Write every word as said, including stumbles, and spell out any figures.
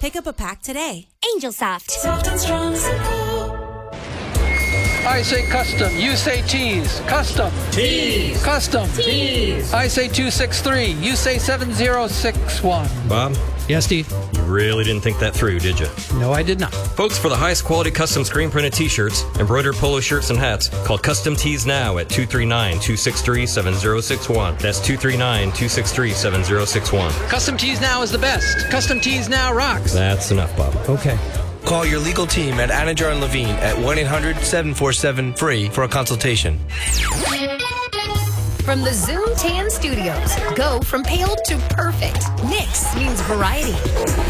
Pick up a pack today. Angel Soft. Soft and strong, simple. I say custom. You say tease. Custom. Tease. Custom. Tease. I say two six three. You say seven zero six one. Bob, Yes, Steve? you really didn't think that through, did you? No, I did not. Folks, for the highest quality custom screen printed t-shirts, embroidered polo shirts, and hats, call Custom Tees now at two three nine, two six three, seven zero six one. That's two three nine, two six three, seven zero six one. Custom Tees Now is the best. Custom Tees Now rocks. That's enough, Bob. Okay. Call your legal team at Anajar and Levine at one eight hundred, seven four seven, free for a consultation. From the Zoom Tan Studios, go from pale to perfect. Nix means variety.